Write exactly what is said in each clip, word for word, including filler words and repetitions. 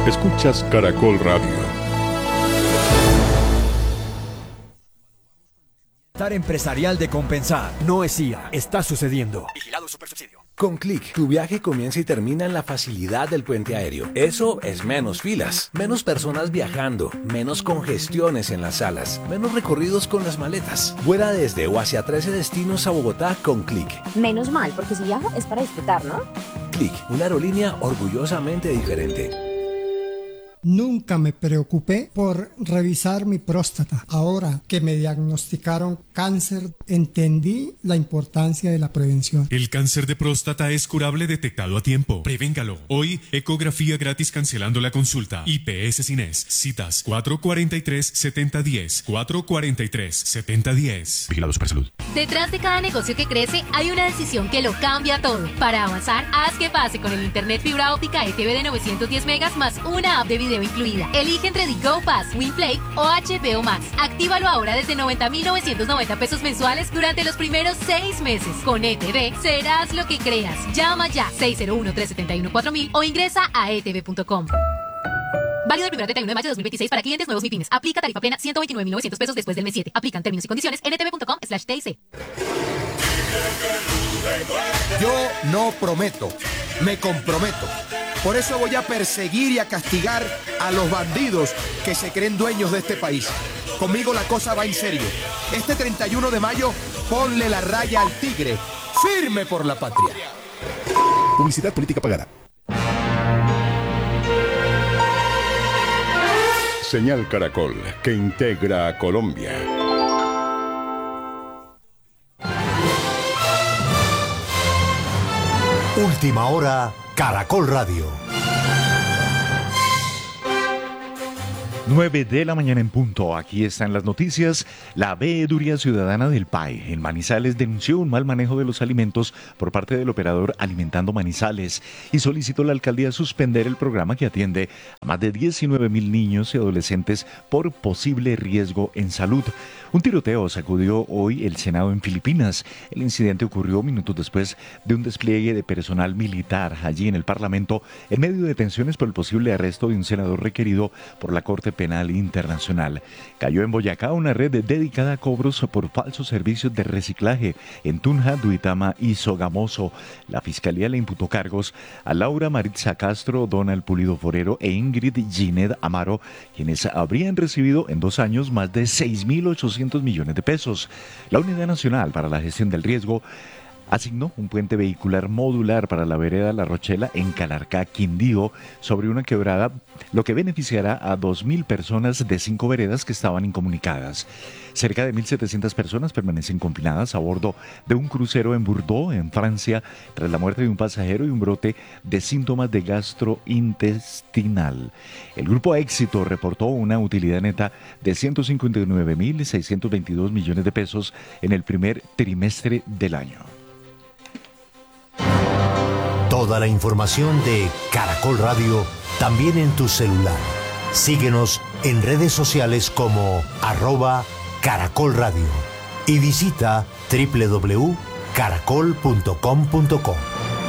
Escuchas Caracol Radio. Empresarial de Compensar. No es I A, está sucediendo. Vigilado Supersubsidio. Con Click, tu viaje comienza y termina en la facilidad del puente aéreo. Eso es menos filas, menos personas viajando, menos congestiones en las salas, menos recorridos con las maletas. Vuela desde o hacia trece destinos a Bogotá con Click. Menos mal, porque si viajo es para disfrutar, ¿no? Click, una aerolínea orgullosamente diferente. Nunca me preocupé por revisar mi próstata. Ahora que me diagnosticaron cáncer, entendí la importancia de la prevención. El cáncer de próstata es curable detectado a tiempo. Prevéngalo. Hoy, ecografía gratis cancelando la consulta. I P S Cines. Citas cuatro cuatro tres, siete cero uno cero. cuatro cuatro tres, siete cero uno cero. Vigilado Supersalud. Detrás de cada negocio que crece hay una decisión que lo cambia todo. Para avanzar, haz que pase con el internet fibra óptica E T V de novecientos diez megas más una app de video incluida. Elige entre Go Pass, WinPlay o H B O Max. Actívalo ahora desde noventa mil novecientos noventa pesos mensuales durante los primeros seis meses. Con E T V serás lo que creas. Llama ya seis cero uno, tres siete uno, cuatro mil o ingresa a e t v punto com. Válido el primero treinta y uno de mayo de dos mil veintiséis para clientes nuevos MIPYMES. Aplica tarifa plena ciento veintinueve mil novecientos pesos después del mes siete. Aplican términos y condiciones en e t v punto com slash t i c. Yo no prometo, me comprometo. Por eso voy a perseguir y a castigar a los bandidos que se creen dueños de este país. Conmigo la cosa va en serio. Este treinta y uno de mayo, ponle la raya al tigre. Firme por la patria. Publicidad política pagada. Señal Caracol, que integra a Colombia. Última hora, Caracol Radio. nueve de la mañana en punto. Aquí están las noticias. La Veeduría Ciudadana del P A E en Manizales denunció un mal manejo de los alimentos por parte del operador Alimentando Manizales y solicitó a la alcaldía suspender el programa que atiende a más de diecinueve mil niños y adolescentes por posible riesgo en salud. Un tiroteo sacudió hoy el Senado en Filipinas. El incidente ocurrió minutos después de un despliegue de personal militar allí en el Parlamento en medio de tensiones por el posible arresto de un senador requerido por la Corte Penal Internacional. Cayó en Boyacá una red dedicada a cobros por falsos servicios de reciclaje en Tunja, Duitama y Sogamoso. La Fiscalía le imputó cargos a Laura Maritza Castro, Donald Pulido Forero e Ingrid Gined Amaro, quienes habrían recibido en dos años más de seis mil ochocientos millones de pesos. La Unidad Nacional para la Gestión del Riesgo asignó un puente vehicular modular para la vereda La Rochela en Calarcá, Quindío, sobre una quebrada, lo que beneficiará a dos mil personas de cinco veredas que estaban incomunicadas. Cerca de mil setecientas personas permanecen confinadas a bordo de un crucero en Bordeaux, en Francia, tras la muerte de un pasajero y un brote de síntomas de gastrointestinal. El Grupo Éxito reportó una utilidad neta de ciento cincuenta y nueve mil seiscientos veintidós millones de pesos en el primer trimestre del año. Toda la información de Caracol Radio también en tu celular. Síguenos en redes sociales como arroba Caracol Radio y visita doble u doble u doble u punto caracol punto com punto co.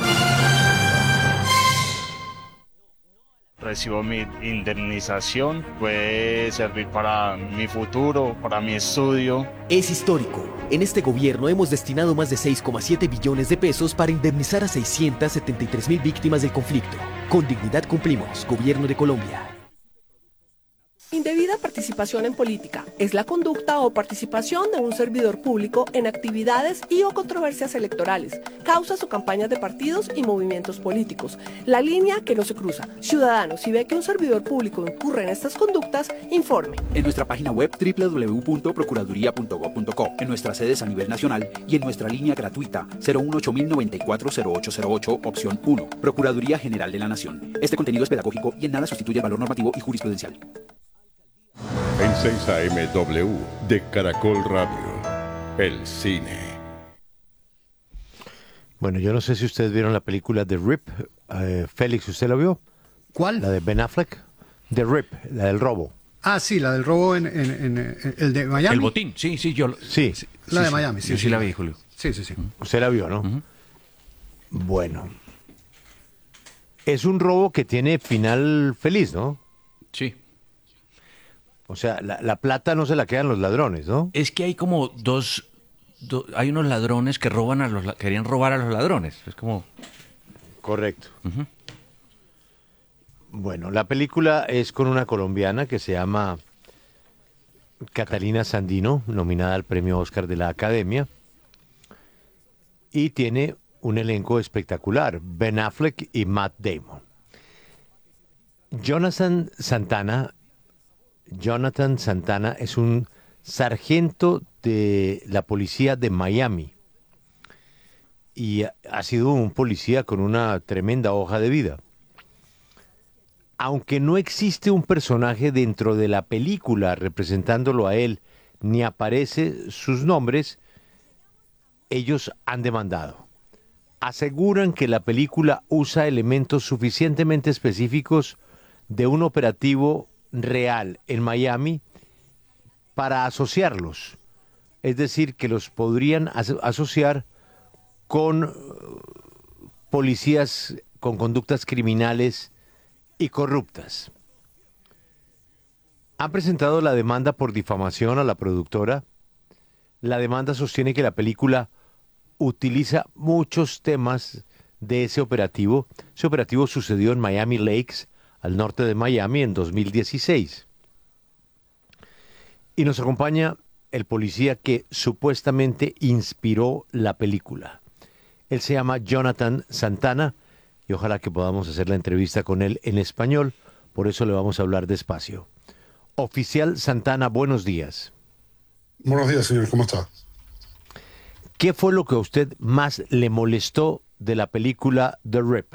Recibo mi indemnización, puede servir para mi futuro, para mi estudio. Es histórico. En este gobierno hemos destinado más de seis coma siete billones de pesos para indemnizar a seiscientas setenta y tres mil víctimas del conflicto. Con dignidad cumplimos, Gobierno de Colombia. Indebida participación en política es la conducta o participación de un servidor público en actividades y o controversias electorales, causas o campañas de partidos y movimientos políticos. La línea que no se cruza. Ciudadanos, si ve que un servidor público incurre en estas conductas, informe. En nuestra página web doble u doble u doble u punto procuraduría punto gob punto co, en nuestras sedes a nivel nacional y en nuestra línea gratuita cero uno ocho mil noventa y cuatro cero ocho cero ocho, opción uno. Procuraduría General de la Nación. Este contenido es pedagógico y en nada sustituye el valor normativo y jurisprudencial. En seis A M W de Caracol Radio, el cine. Bueno, yo no sé si ustedes vieron la película The Rip. Eh, Félix, ¿usted la vio? ¿Cuál? La de Ben Affleck. The Rip, la del robo. Ah, sí, la del robo en, en, en, en el de Miami. El botín, sí, sí, yo. Sí. sí la sí, de Miami, sí. Yo sí, sí la vi, Julio. Sí, sí, sí. Usted la vio, ¿no? Uh-huh. Bueno. es un robo que tiene final feliz, ¿no? Sí. O sea, la, la plata no se la quedan los ladrones, ¿no? Es que hay como dos, do, hay unos ladrones que roban a los, querían robar a los ladrones. Es como... Correcto. Uh-huh. Bueno, la película es con una colombiana que se llama Catalina Sandino, nominada al premio Oscar de la Academia, y tiene un elenco espectacular, Ben Affleck y Matt Damon. Jonathan Santana, Jonathan Santana es un sargento de la policía de Miami y ha sido un policía con una tremenda hoja de vida. Aunque no existe un personaje dentro de la película representándolo a él, ni aparece sus nombres, ellos han demandado. Aseguran que la película usa elementos suficientemente específicos de un operativo real en Miami para asociarlos. Es decir, que los podrían aso- asociar con uh, policías con conductas criminales y corruptas. Han presentado la demanda por difamación a la productora. La demanda sostiene que la película utiliza muchos temas de ese operativo. Ese operativo sucedió en Miami Lakes, al norte de Miami, en dos mil dieciséis. Y nos acompaña el policía que supuestamente inspiró la película. Él se llama Jonathan Santana y ojalá que podamos hacer la entrevista con él en español, por eso le vamos a hablar despacio. Oficial Santana, buenos días. Buenos días, señor, ¿cómo está? ¿Qué fue lo que a usted más le molestó de la película The Rip?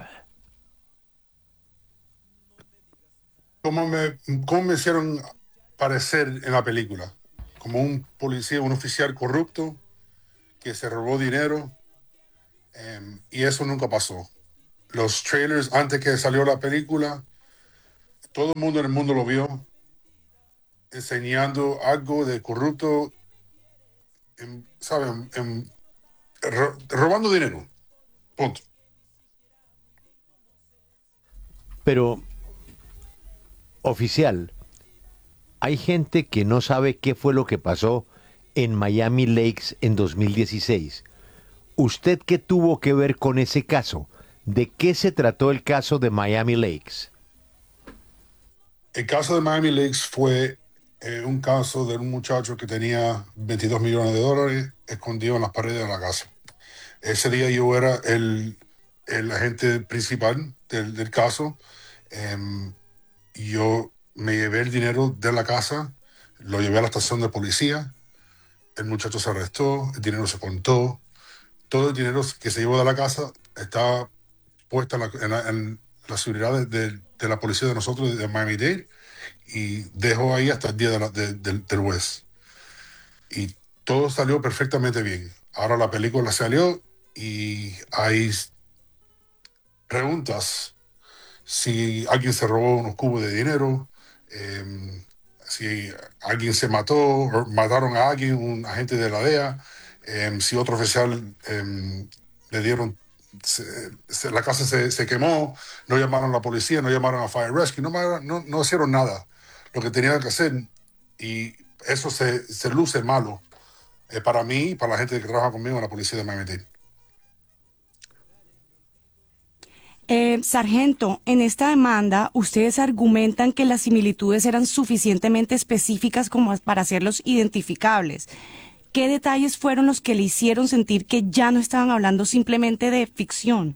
¿Cómo me, cómo me hicieron parecer en la película? Como un policía, un oficial corrupto que se robó dinero, eh, y eso nunca pasó. Los trailers, antes que salió la película, todo el mundo en el mundo lo vio, enseñando algo de corrupto, en, ¿saben? En, ro, robando dinero. Punto. Pero, oficial, hay gente que no sabe qué fue lo que pasó en Miami Lakes en dos mil dieciséis. ¿Usted qué tuvo que ver con ese caso? ¿De qué se trató el caso de Miami Lakes? El caso de Miami Lakes fue eh, un caso de un muchacho que tenía veintidós millones de dólares escondido en las paredes de la casa. Ese día yo era el, el agente principal del, del caso. Eh, yo me llevé el dinero de la casa, lo llevé a la estación de policía, el muchacho se arrestó, el dinero se contó, todo el dinero que se llevó de la casa estaba puesto en la, en la, en la seguridad de, de, de la policía de nosotros, de Miami-Dade, y dejó ahí hasta el día de la, de, de, del juez. Y todo salió perfectamente bien. Ahora la película salió y hay preguntas si alguien se robó unos cubos de dinero, eh, si alguien se mató o mataron a alguien, un agente de la D E A, eh, si otro oficial eh, le dieron, se, se, la casa se, se quemó, no llamaron a la policía, no llamaron a Fire Rescue, no, no, no hicieron nada, lo que tenían que hacer, y eso se, se luce malo eh, para mí y para la gente que trabaja conmigo en la policía de Miami-Dade. Eh, sargento, en esta demanda ustedes argumentan que las similitudes eran suficientemente específicas como para hacerlos identificables. ¿Qué detalles fueron los que le hicieron sentir que ya no estaban hablando simplemente de ficción?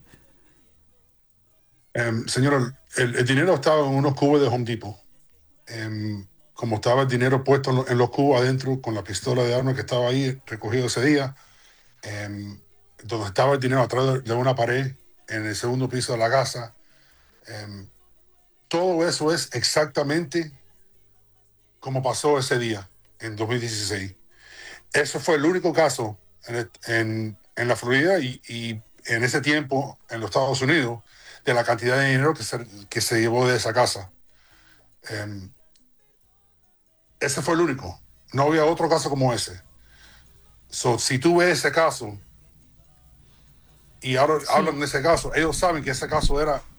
Eh, señora, el, el dinero estaba en unos cubos de Home Depot. Eh, como estaba el dinero puesto en, lo, en los cubos adentro con la pistola de arma que estaba ahí recogido ese día, eh, donde estaba el dinero atrás de, de una pared en el segundo piso de la casa. Eh, todo eso es exactamente como pasó ese día, en dos mil dieciséis. Ese fue el único caso en, el, en, en la Florida y, y en ese tiempo en los Estados Unidos de la cantidad de dinero que se, que se llevó de esa casa. Eh, ese fue el único. No había otro caso como ese. So, si tú ves ese caso y ahora sí hablan de ese caso, ellos saben que ese caso era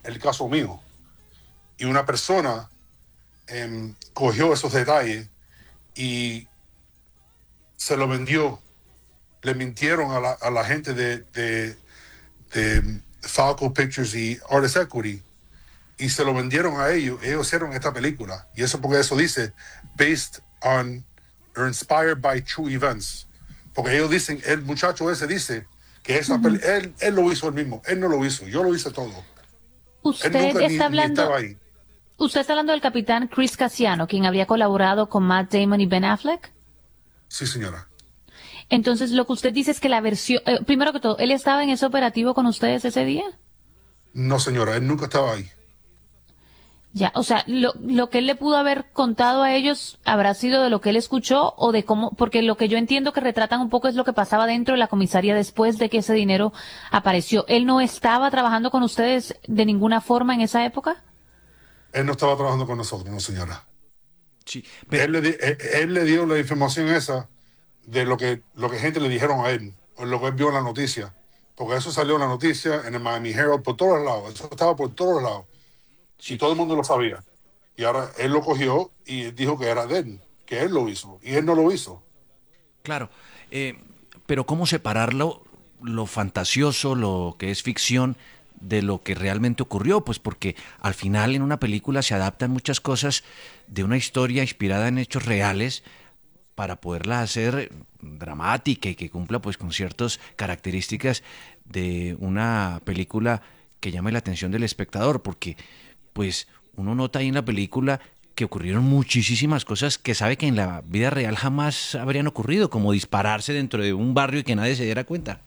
el caso mío. Y una persona eh, cogió esos detalles y se lo vendió. Le mintieron a la, a la gente de, de, de Falco Pictures y Artist Equity y se lo vendieron a ellos. Ellos hicieron esta película. Y eso porque eso dice based on or inspired by true events. Porque ellos dicen, el muchacho ese dice que esa peli- él, él lo hizo él mismo. Él no lo hizo, yo lo hice todo. Usted Él nunca está ni- ni hablando... estaba ahí. ¿Usted está hablando del capitán Chris Casiano, quien habría colaborado con Matt Damon y Ben Affleck? Sí, señora. Entonces, lo que usted dice es que la versión... eh, primero que todo, ¿él estaba en ese operativo con ustedes ese día? No, señora, él nunca estaba ahí. Ya, o sea, lo, lo que él le pudo haber contado a ellos habrá sido de lo que él escuchó o de cómo... Porque lo que yo entiendo que retratan un poco es lo que pasaba dentro de la comisaría después de que ese dinero apareció. ¿Él no estaba trabajando con ustedes de ninguna forma en esa época? Él no estaba trabajando con nosotros, no, señora. Sí, él, le di- él, él le dio la información esa de lo que, lo que gente le dijeron a él, o lo que él vio en la noticia. Porque eso salió en la noticia, en el Miami Herald, por todos lados. Eso estaba por todos lados. Y todo el mundo lo sabía. Y ahora él lo cogió y dijo que era de él, que él lo hizo. Y él no lo hizo. Claro, eh, pero ¿cómo separarlo, lo fantasioso, lo que es ficción, de lo que realmente ocurrió? Pues porque al final en una película se adaptan muchas cosas de una historia inspirada en hechos reales para poderla hacer dramática y que cumpla pues con ciertas características de una película que llame la atención del espectador, porque pues uno nota ahí en la película que ocurrieron muchísimas cosas que sabe que en la vida real jamás habrían ocurrido, como dispararse dentro de un barrio y que nadie se diera cuenta.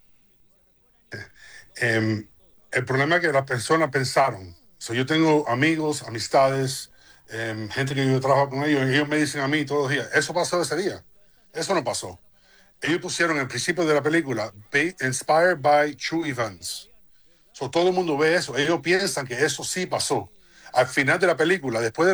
Eh, el problema es que las personas pensaron. So, yo tengo amigos, amistades, eh, gente que yo trabajo con ellos, y ellos me dicen a mí todos los días, eso pasó ese día. Eso no pasó. Ellos pusieron el principio de la película, "Ba- inspired by true events". So, todo el mundo ve eso. Ellos piensan que eso sí pasó. Al final de la película, después de